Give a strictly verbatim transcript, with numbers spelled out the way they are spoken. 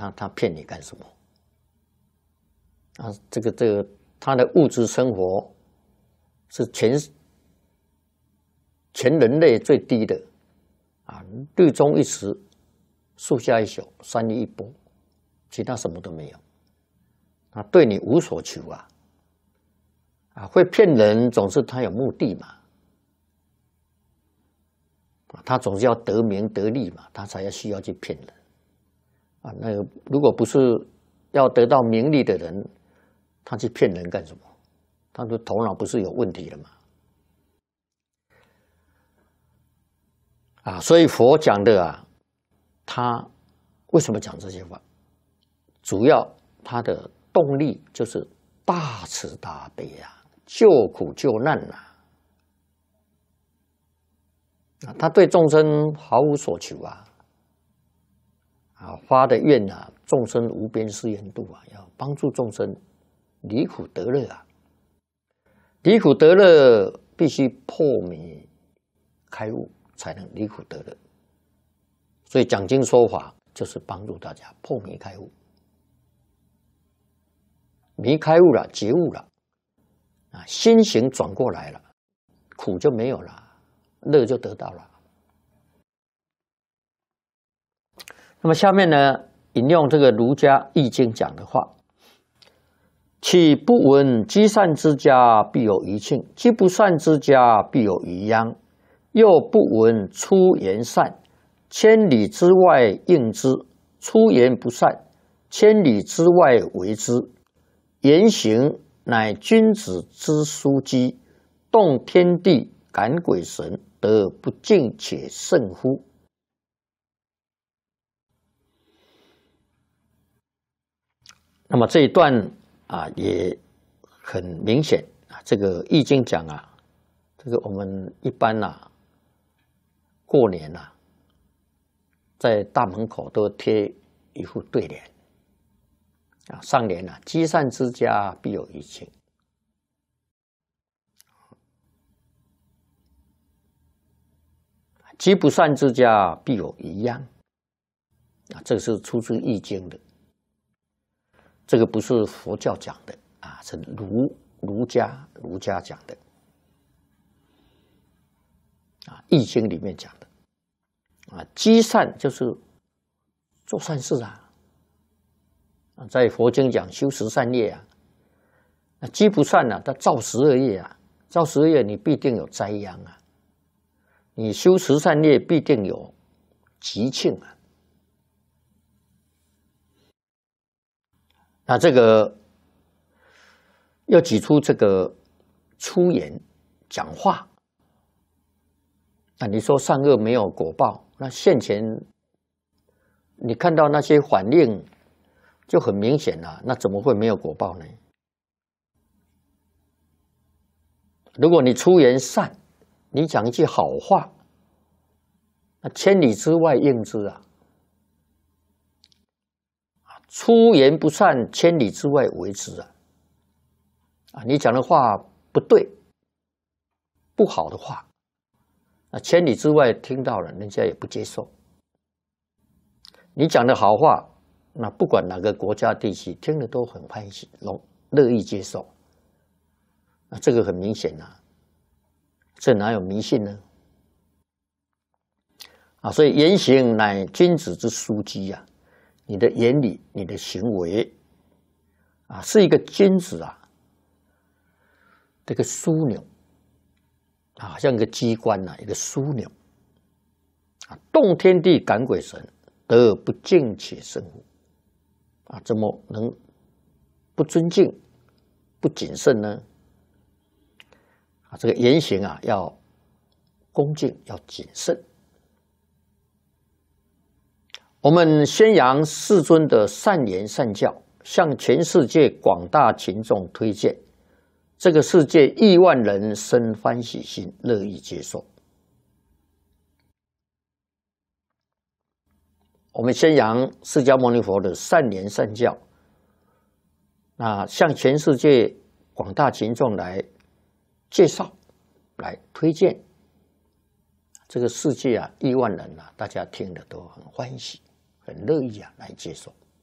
他他骗你干什么？啊，这个这个他的物质生活是全全人类最低的啊，日中一时，树下一宿，三日一波，其他什么都没有。啊，对你无所求啊，啊，会骗人总是他有目的嘛，他总是要得名得利嘛，他才要需要去骗人。啊，那个如果不是要得到名利的人，他去骗人干什么？他的头脑不是有问题了吗？啊，所以佛讲的啊，他为什么讲这些话？主要他的动力就是大慈大悲啊，救苦救难啊，啊，他对众生毫无所求啊，啊，发的愿啊，众生无边誓愿度啊，要帮助众生离苦得乐啊，离苦得乐必须破迷开悟，才能离苦得乐。所以讲经说法就是帮助大家破迷开悟。迷开悟了，觉悟了，啊，心行转过来了，苦就没有了，乐就得到了。那么下面呢，引用这个儒家易经讲的话：岂不闻积善之家必有余庆，积不善之家必有余殃。又不闻出言善，千里之外应之；出言不善，千里之外为之。言行乃君子之枢机，动天地，感鬼神，得不敬且甚乎？那么这一段啊，也很明显啊，这个《易经》讲啊，这个我们一般啊，过年啊，在大门口都贴一副对联。啊，上联啊，积善之家必有余庆，积不善之家必有余殃。啊，这个是出自《易经》的，这个不是佛教讲的啊，是儒儒家儒家讲的啊，《易经》里面讲的啊，积善就是做善事啊。在佛经讲修十善业啊，那积不善啊，他造十恶业啊，造十恶业你必定有灾殃啊，你修十善业必定有吉庆啊。那这个要举出这个出言讲话，那你说善恶没有果报，那现前你看到那些反应就很明显了，那怎么会没有果报呢？如果你出言善，你讲一句好话，那千里之外应之啊。出言不善，千里之外为之啊。啊，你讲的话不对，不好的话，那千里之外听到了，人家也不接受。你讲的好话，那不管哪个国家地区，听了都很欢喜，乐意接受。那这个很明显啊，这哪有迷信呢？啊，所以言行乃君子之枢机啊，你的言语、你的行为啊，是一个君子啊，这个枢纽啊，好像一个机关呐、啊，一个枢纽啊，动天地，感鬼神，得不敬且甚乎？啊，怎么能不尊敬、不谨慎呢？啊，这个言行啊，要恭敬，要谨慎。我们宣扬世尊的善言善教，向全世界广大群众推荐，这个世界亿万人生欢喜心，乐意接受。我们宣扬释迦牟尼佛的善言善教，那向全世界广大群众来介绍、来推荐，这个世界啊，亿万人啊，大家听了都很欢喜、很乐意啊，来接受。